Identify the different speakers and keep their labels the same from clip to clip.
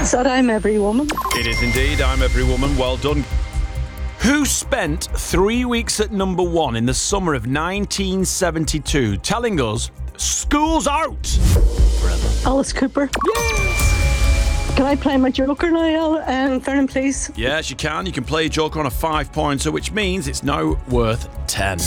Speaker 1: Is that I'm Every Woman?
Speaker 2: It is indeed I'm Every Woman. Well done. Who spent 3 weeks at number one in the summer of 1972 telling us school's out?
Speaker 1: Alice Cooper.
Speaker 2: Yes!
Speaker 1: Can I play my Joker now, Vernon, please?
Speaker 2: Yes, you can. You can play a Joker on a 5-pointer, which means it's now worth 10.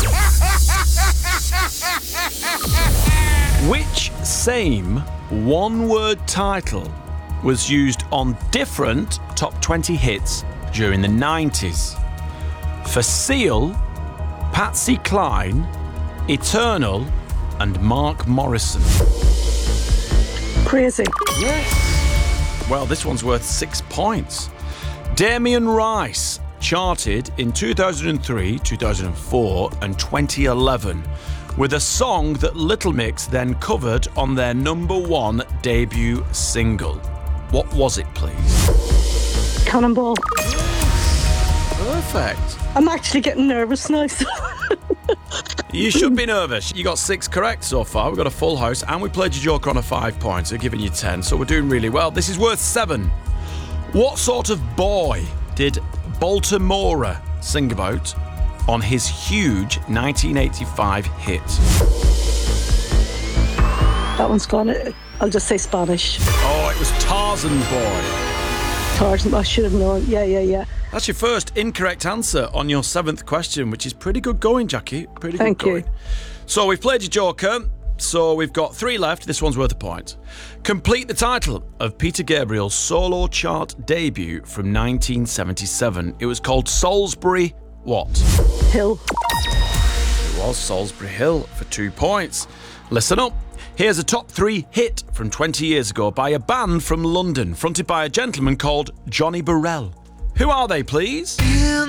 Speaker 2: Which same one-word title was used on different top 20 hits during the 90s? For Seal, Patsy Cline, Eternal, and Mark Morrison.
Speaker 1: Crazy.
Speaker 2: Yes. Well, this one's worth 6 points. Damien Rice charted in 2003, 2004, and 2011 with a song that Little Mix then covered on their number one debut single. What was it, please?
Speaker 1: Cannonball.
Speaker 2: Perfect.
Speaker 1: I'm actually getting nervous now.
Speaker 2: You should be nervous. You got 6 correct so far. We've got a full house, and we played your Joker on a 5-pointer, giving you 10, so we're doing really well. This is worth 7. What sort of boy did Baltimora sing about on his huge 1985 hit?
Speaker 1: That one's gone. I'll just say Spanish.
Speaker 2: Oh, it was Tarzan Boy.
Speaker 1: Tarzan, I should have known. Yeah.
Speaker 2: That's your first incorrect answer on your 7th question, which is pretty good going, Jackie. Pretty good
Speaker 1: Thank
Speaker 2: going.
Speaker 1: you.
Speaker 2: So we've played your Joker, so we've got 3 left. This one's worth a point. Complete the title of Peter Gabriel's solo chart debut from 1977. It was called Salisbury what?
Speaker 1: Hill.
Speaker 2: It was Salisbury Hill for 2 points. Listen up. Here's a top 3 hit from 20 years ago by a band from London, fronted by a gentleman called Johnny Burrell. Who are they, please?